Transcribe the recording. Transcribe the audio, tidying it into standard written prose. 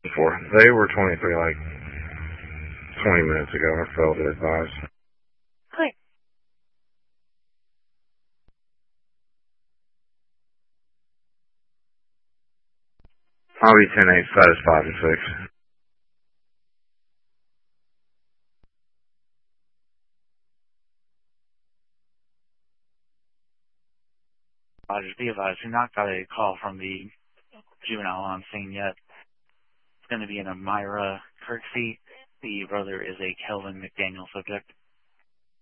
4. They were 23 like 20 minutes ago. I failed to advise. Hi. I'll be 10-8, status 5 and 6. Just be advised, we not got a call from the juvenile on scene yet. It's going to be an Amira Kirksey. The brother is a Kelvin McDaniel subject.